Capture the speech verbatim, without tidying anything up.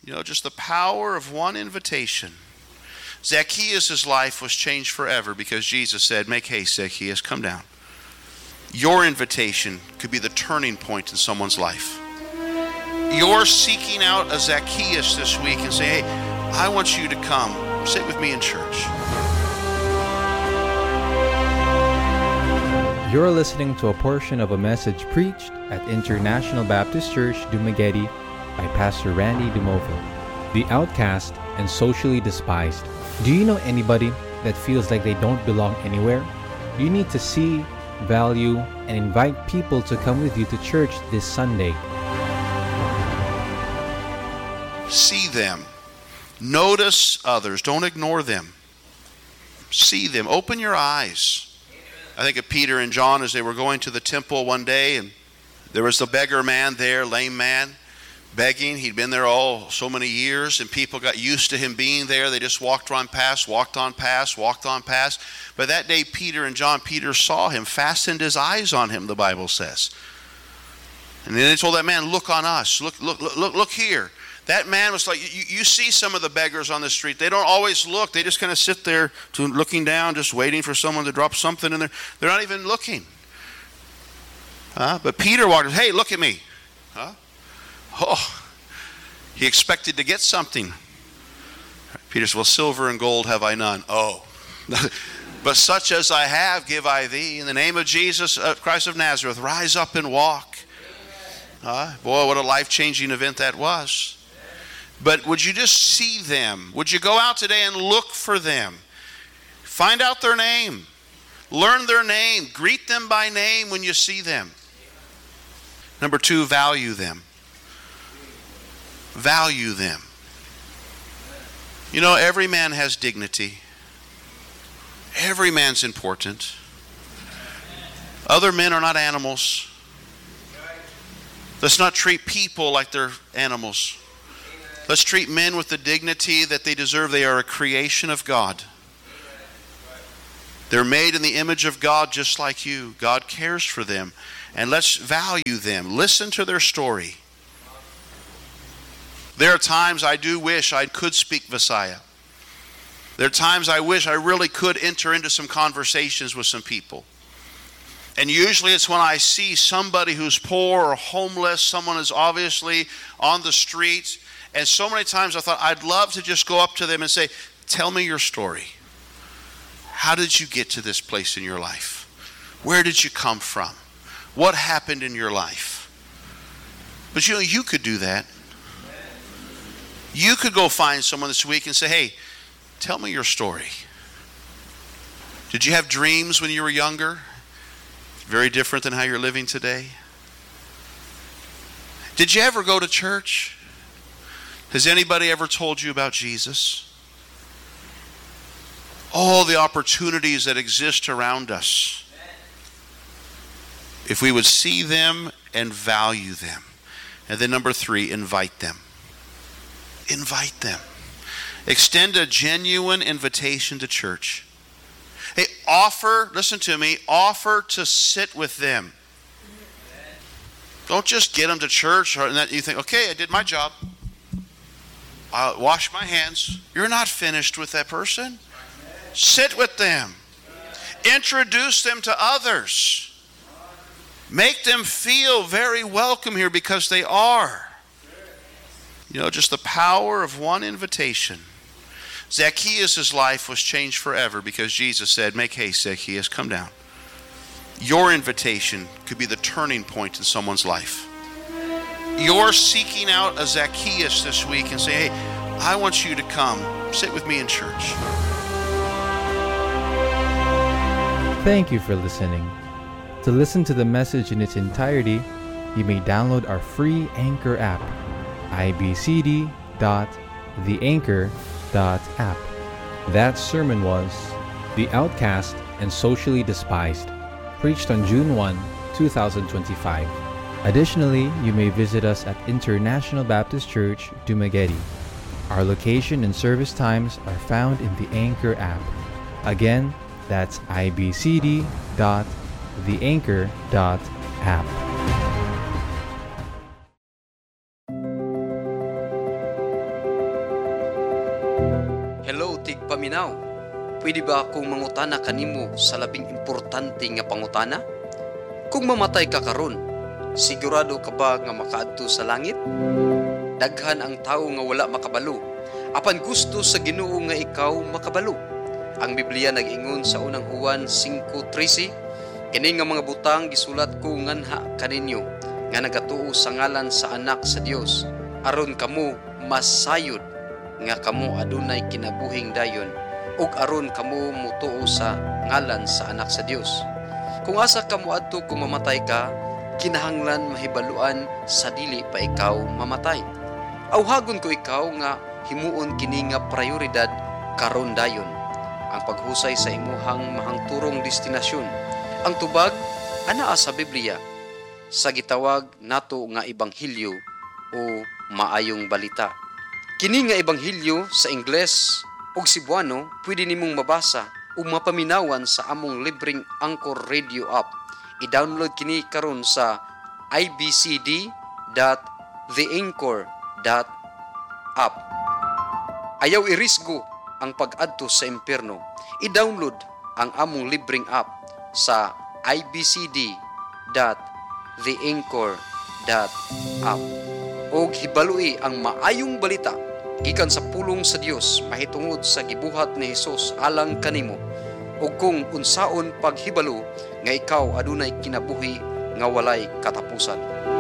You know, just the power of one invitation. Zacchaeus' life was changed forever because Jesus said, make haste, Zacchaeus, come down. Your invitation could be the turning point in someone's life. You're seeking out a Zacchaeus this week and say, hey, I want you to come. Sit with me in church. You're listening to a portion of a message preached at International Baptist Church, Dumaguete by Pastor Randy Dumoville. The outcast and socially despised. Do you know anybody that feels like they don't belong anywhere? You need to see, value, and invite people to come with you to church this Sunday. See them. Notice others. Don't ignore them. See them. Open your eyes. I think of Peter and John as they were going to the temple one day, and there was the beggar man there, lame man, begging. He'd been there all so many years, and people got used to him being there. They just walked on past, walked on past, walked on past. But that day, Peter and John, Peter saw him, fastened his eyes on him, the Bible says. And then they told that man, look on us. Look, look, look, look, look here. That man was like, you, you see some of the beggars on the street. They don't always look. They just kind of sit there to, looking down, just waiting for someone to drop something in there. They're not even looking. Huh? But Peter walked, hey, look at me. Huh? Oh, he expected to get something. Peter said, well, silver and gold have I none. Oh, but such as I have give I thee. In the name of Jesus uh, Christ of Nazareth, rise up and walk. Uh, boy, what a life-changing event that was. But would you just see them? Would you go out today and look for them? Find out their name. Learn their name. Greet them by name when you see them. Number two, value them. Value them. You know, every man has dignity. Every man's important. Other men are not animals. Let's not treat people like they're animals. Let's treat men with the dignity that they deserve. They are a creation of God. They're made in the image of God just like you. God cares for them. And let's value them. Listen to their story. There are times I do wish I could speak Visaya. There are times I wish I really could enter into some conversations with some people. And usually it's when I see somebody who's poor or homeless, someone is obviously on the street. And so many times I thought I'd love to just go up to them and say, tell me your story. How did you get to this place in your life? Where did you come from? What happened in your life? But you know, you could do that. You could go find someone this week and say, hey, tell me your story. Did you have dreams when you were younger? Very different than how you're living today. Did you ever go to church? Has anybody ever told you about Jesus? All the opportunities that exist around us. If we would see them and value them. And then number three, invite them. Invite them. Extend a genuine invitation to church. Hey, offer, listen to me, offer to sit with them. Don't just get them to church and that you think, okay, I did my job. I'll wash my hands. You're not finished with that person. Sit with them. Introduce them to others. Make them feel very welcome here because they are. You know, just the power of one invitation. Zacchaeus' life was changed forever because Jesus said, make haste, Zacchaeus, come down. Your invitation could be the turning point in someone's life. You're seeking out a Zacchaeus this week and say, hey, I want you to come. Sit with me in church. Thank you for listening. To listen to the message in its entirety, you may download our free Anchor app, i b c d dot the anchor dot app. That sermon was The Outcast and Socially Despised, preached on June first, twenty twenty-five. Additionally, you may visit us at International Baptist Church, Dumaguete. Our location and service times are found in the Anchor app. Again, that's i b c d dot the anchor dot app. paminaw. Pwede ba akong mangutana kanimo sa labing importante nga pangutana? Kung mamatay ka karon, sigurado ka ba nga makaadto sa langit? Daghan ang tao nga wala makabalo, apan gusto sa Ginoo nga ikaw makabalo. Ang Biblia nag-ingon sa unang Juan five thirteen, kini nga mga butang gisulat ko nganha kaninyo, nga nagatuo sa ngalan sa anak sa Dios, aron kamo masayod nga kamo adunay kinabuhing dayon, ug aron kamo mutuo sa ngalan sa anak sa Dios. Kung asa kamo adto kung mamatay ka, kinahanglan mahibaluan sa dili pa ikaw mamatay. Awhagon ko ikaw nga himuon kini nga prioridad karon dayon, ang paghusay sa imuhang mahangturong destinasyon. Ang tubag anaa sa Biblia sa gitawag nato nga ebanghelyo o maayong balita. Kini nga ebanghelyo sa Ingles ug Cebuano pwede nimong mabasa o mapaminawan sa among libreng Anchor Radio app. I-download kini karon sa i b c d dot the anchor dot app. Ayaw irisgo ang pag-adto sa impyerno. I-download ang among libreng app sa i b c d dot the anchor dot app. O hibalui ang maayong balita gikan sa pulong sa Dios mahitungod sa gibuhat ni Hesus alang kanimo, o kung unsaon paghibalo nga ikaw adunay kinabuhi nga walay katapusan.